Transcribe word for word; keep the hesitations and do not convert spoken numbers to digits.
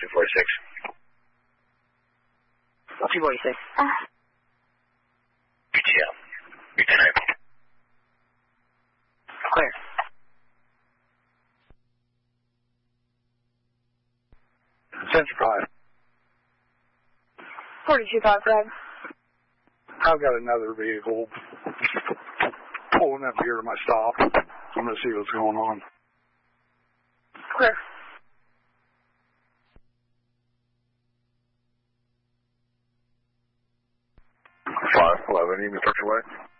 two forty-six. two forty-six. Uh, B T L. B T L. Clear. Central five. forty-two five five. I've got another vehicle pulling up here to my stop. I'm going to see what's going on. Clear. five eleven, you can start your way.